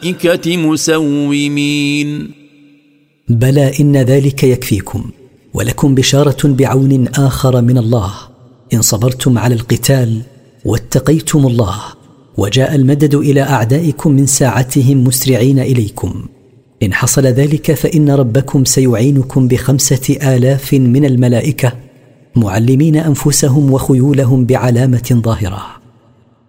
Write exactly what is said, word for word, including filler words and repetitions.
الملائكة مسومين. بلى إن ذلك يكفيكم، ولكم بشارة بعون آخر من الله إن صبرتم على القتال واتقيتم الله، وجاء المدد إلى أعدائكم من ساعتهم مسرعين إليكم. إن حصل ذلك فإن ربكم سيعينكم بخمسة آلاف من الملائكة معلمين أنفسهم وخيولهم بعلامة ظاهرة.